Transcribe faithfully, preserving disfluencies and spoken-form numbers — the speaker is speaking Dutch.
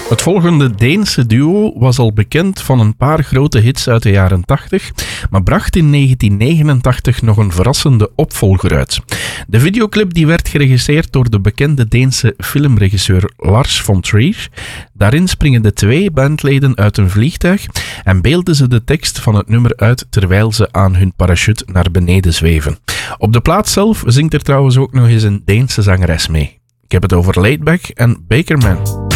Het volgende Deense duo was al bekend van een paar grote hits uit de jaren tachtig, maar bracht in negentien negenentachtig nog een verrassende opvolger uit. De videoclip die werd geregisseerd door de bekende Deense filmregisseur Lars von Trier. Daarin springen de twee bandleden uit een vliegtuig en beelden ze de tekst van het nummer uit terwijl ze aan hun parachute naar beneden zweven. Op de plaat zelf zingt er trouwens ook nog eens een Deense zangeres mee. Ik heb het over Laidback en Bakerman.